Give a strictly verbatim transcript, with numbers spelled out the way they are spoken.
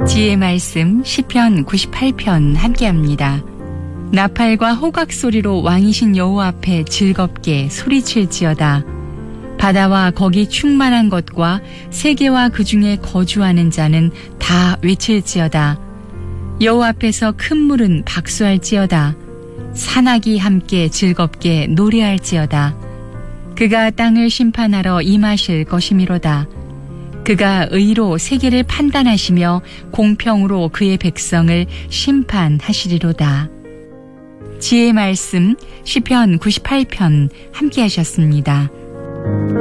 지혜의 말씀 시편 구십팔 편 함께합니다. 나팔과 호각 소리로 왕이신 여호와 앞에 즐겁게 소리칠지어다. 바다와 거기 충만한 것과 세계와 그 중에 거주하는 자는 다 외칠지어다. 여호와 앞에서 큰 물은 박수할지어다. 산악이 함께 즐겁게 노래할지어다. 그가 땅을 심판하러 임하실 것이미로다. 그가 의로 세계를 판단하시며 공평으로 그의 백성을 심판하시리로다. 지혜의 말씀 시편 구십팔 편 함께 하셨습니다.